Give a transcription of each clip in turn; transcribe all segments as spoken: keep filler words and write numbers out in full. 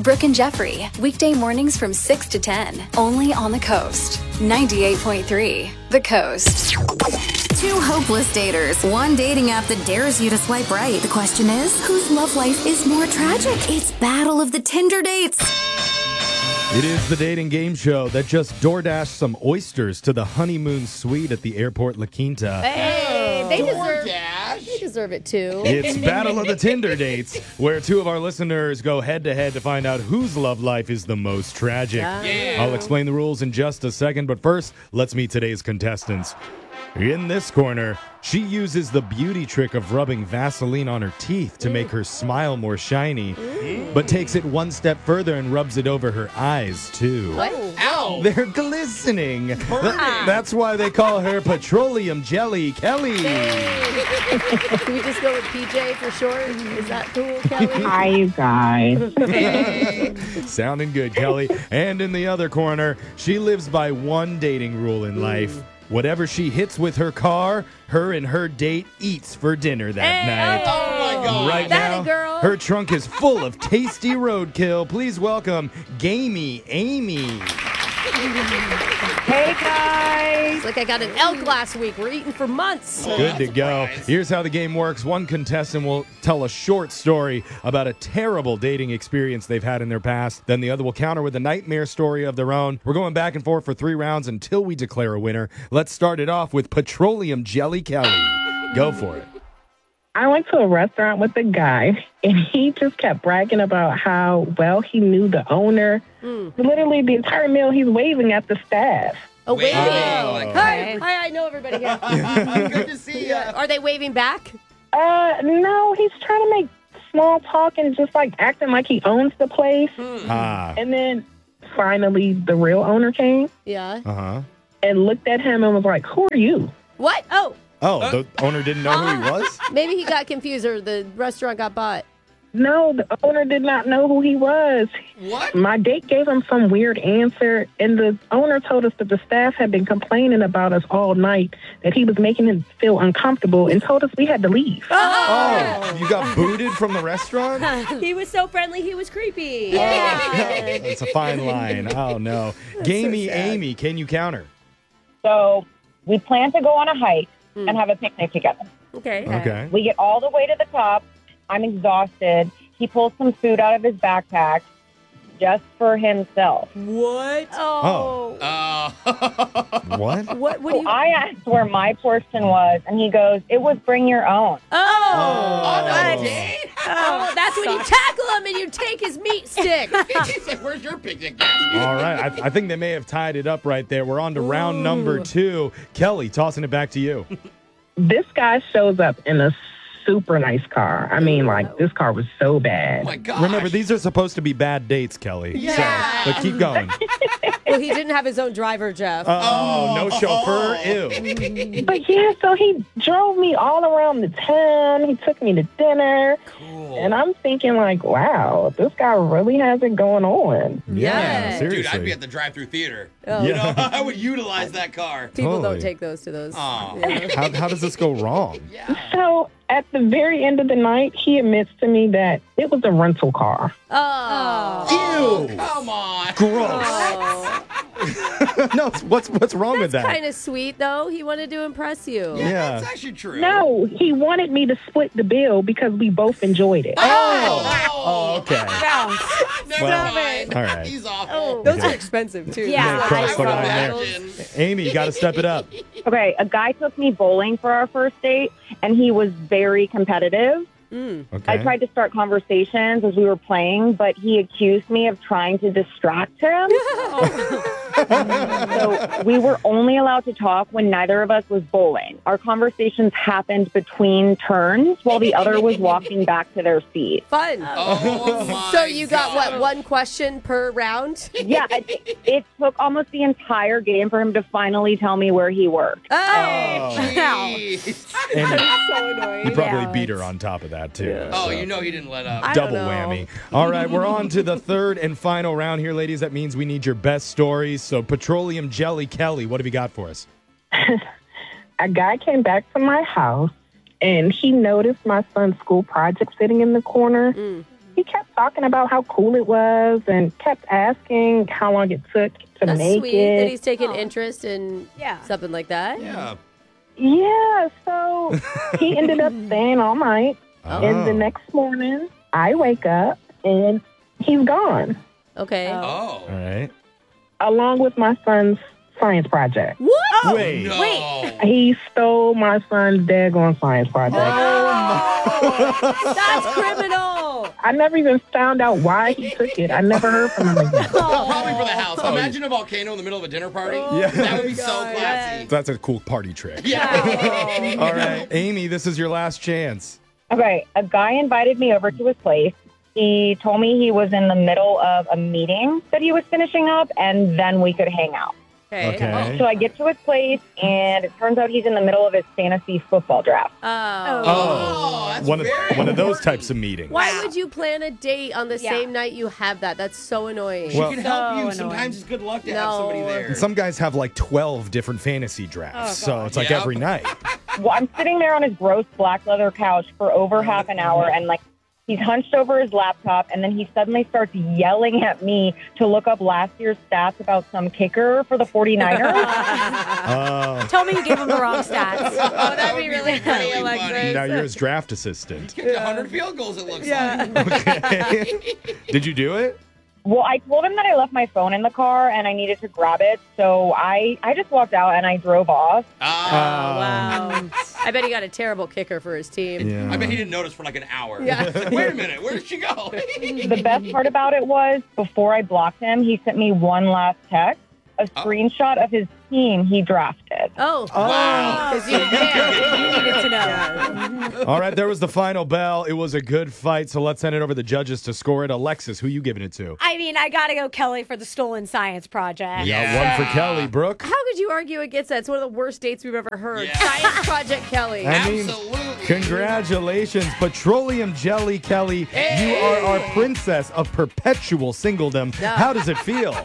Brooke and Jeffrey, weekday mornings from six to ten, only on the Coast. ninety-eight point three, The Coast. Two hopeless daters, one dating app that dares you to swipe right. The question is, whose love life is more tragic? It's Battle of the Tinder Dates. It is the dating game show that just DoorDashed some oysters to the honeymoon suite at the airport La Quinta. Hey, they deserve, DoorDash. they deserve it too. It's Battle of the Tinder Dates, where two of our listeners go head-to-head to find out whose love life is the most tragic. Yeah. I'll explain the rules in just a second, but first, let's meet today's contestants. In this corner, she uses the beauty trick of rubbing Vaseline on her teeth to make her smile more shiny, but takes it one step further and rubs it over her eyes, too. What? Ow. They're glistening. Th- That's why they call her Petroleum Jelly Kelly. Can we just go with P J for short? Is that cool, Kelly? Hi, you guys. Sounding good, Kelly. And in the other corner, she lives by one dating rule in life. Whatever she hits with her car, her and her date eats for dinner that Hey, night. Oh, my God. Right That now, a girl. her trunk is full of tasty roadkill. Please welcome Gamey Amy. Hey, guys. It's like I got an elk last week. We're eating for months. Good to go. Here's how the game works. One contestant will tell a short story about a terrible dating experience they've had in their past. Then the other will counter with a nightmare story of their own. We're going back and forth for three rounds until we declare a winner. Let's start it off with Petroleum Jelly Kelly. Go for it. I went to a restaurant with a guy, and he just kept bragging about how well he knew the owner. Literally, the entire meal, he's waving at the staff. Oh, waving. Oh, like, Hi, hi, I know everybody here. Good to see you. Are they waving back? Uh, no, he's trying to make small talk and just, like, acting like he owns the place. Ah. And then, finally, the real owner came Yeah. Uh-huh. and looked at him and was like, who are you? What? Oh, Oh, the owner didn't know who he was? maybe he got confused or the restaurant got bought. No, the owner did not know who he was. What? My date gave him some weird answer, and the owner told us that the staff had been complaining about us all night, that he was making him feel uncomfortable, and told us we had to leave. Oh, you got booted from the restaurant? He was so friendly, he was creepy. It's a fine line. Oh, no. Gamey Amy, can you counter? So we plan to go on a hike and have a picnic together. Okay. Okay. We get all the way to the top. I'm exhausted. He pulls some food out of his backpack just for himself. What? Oh. Uh, What? What? What do So you? I asked where my portion was, and he goes, it was bring your own. Oh. on Oh. a date? Oh, that's when you tackle him and you take his meat stick. He's like, where's your picnic basket? All right. I, I think they may have tied it up right there. We're on to round number two. Kelly, tossing it back to you. This guy shows up in a super nice car. I mean, like, this car was so bad. Oh, my God. Remember, these are supposed to be bad dates, Kelly. Yeah. So, but keep going. Well, he didn't have his own driver, Jeff. Oh, no chauffeur? Ew. But yeah, so he drove me all around the town. He took me to dinner. Cool. And I'm thinking, like, wow, this guy really has it going on. Yeah, Yeah. seriously. Dude, I'd be at the drive-through theater. Oh. You know, I would utilize that car. People Totally. don't take those to those. Aw. Yeah. how, how does this go wrong? Yeah. So at the very end of the night, he admits to me that it was a rental car. Oh. Oh, come on. Gross. Oh. No, what's what's wrong with That's that? kind of sweet, though. He wanted to impress you. Yeah, Yeah. that's actually true. No, he wanted me to split the bill because we both enjoyed it. Oh, Oh, okay. Never Well, mind. all right. He's awful. Oh, those are expensive, too. Yeah. Yeah, cross the I line can there. imagine. Amy, you got to step it up. Okay, a guy took me bowling for our first date, and he was very competitive. Mm. Okay. I tried to start conversations as we were playing, but he accused me of trying to distract him. So we were only allowed to talk when neither of us was bowling. Our conversations happened between turns while the other was walking back to their seat. Fun. Oh, my So you got, God. what, one question per round? Yeah, it, it took almost the entire game for him to finally tell me where he worked. Oh. Jeez. And So annoying. you probably Yeah, beat her on top of that, too. Oh, so. you know he didn't let up. I don't Double know. whammy. All right, we're on to the third and final round here, ladies. That means we need your best stories. So, Petroleum Jelly Kelly, what have you got for us? A guy came back to my house, and he noticed my son's school project sitting in the corner. he kept talking about how cool it was and kept asking how long it took to That's make sweet it. that he's taking interest in Yeah. something like that. Yeah. Yeah, so he ended up staying all night. And the Oh. next morning, I wake up and he's gone, Okay. Oh. Oh. All right. along with my son's science project. What? Wait. No. He stole my son's daggone science project. That's criminal. I never even found out why he took it. I never heard from him again. Probably for the house. Imagine a volcano in the middle of a dinner party. Yeah. That would be so classy. That's a cool party trick. Yeah. All right, Amy, this is your last chance. Okay, a guy invited me over to his place. He told me he was in the middle of a meeting that he was finishing up, and then we could hang out. Okay. Okay. So I get to his place, and it turns out he's in the middle of his fantasy football draft. Oh. Oh, that's one of very one of those important. types of meetings. Why would you plan a date on the Yeah. same night you have that? That's so annoying. She Well- can help So you. annoying. Sometimes it's good luck to have somebody No. there. Some guys have like twelve different fantasy drafts, Oh, so God. it's like Yep. every night. Well, I'm sitting there on his gross black leather couch for over half an hour, and like he's hunched over his laptop, and then he suddenly starts yelling at me to look up last year's stats about some kicker for the 49ers. Oh, Told me you gave him the wrong stats. Oh, that'd be really funny, really Alexis. funny. now you're his draft assistant. Kicked one hundred field goals, it looks like. Okay. Did you do it? Well, I told him that I left my phone in the car and I needed to grab it, so I, I just walked out and I drove off. Ah. Wow. I bet he got a terrible kicker for his team. Yeah. I bet he didn't notice for like an hour. Yeah. It's like, wait a minute, where did she go? The best part about it was, before I blocked him, he sent me one last text, a screenshot of his team he drafted. Oh. Wow. Because you cared. You needed to know. All right, there was the final bell. It was a good fight, so let's send it over to the judges to score it. Alexis, who you giving it to? I mean, I got to go Kelly for the stolen science project. Yeah. Got one for Kelly. Brooke? How could you argue against that? It's one of the worst dates we've ever heard. Yeah. Science Project Kelly. I mean, Absolutely. congratulations, Petroleum Jelly Kelly. You are our princess of perpetual singledom. How does it feel?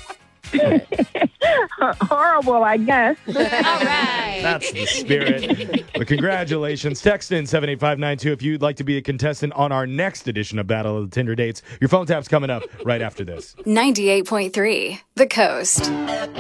Horrible, I guess. All right. That's the spirit. But congratulations. Text in seven eight five nine two if you'd like to be a contestant on our next edition of Battle of the Tinder Dates. Your phone tap's coming up right after this. ninety-eight point three The Coast.